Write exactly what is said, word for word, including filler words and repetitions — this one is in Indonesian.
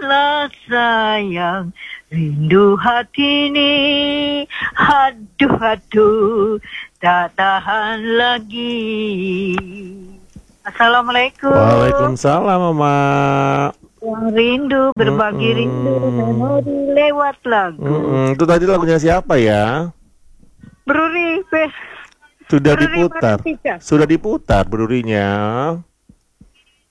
Tahanlah sayang, rindu hati ini. Aduh, aduh, tak tahan lagi. Assalamualaikum. Waalaikumsalam, Mama. Yang rindu, berbagi Mm-mm. rindu, memori lewat lagu. Mm-mm. Itu tadi lagunya siapa ya? Bruri, Sudah Bruri diputar. Maratika. Sudah diputar Brurinya.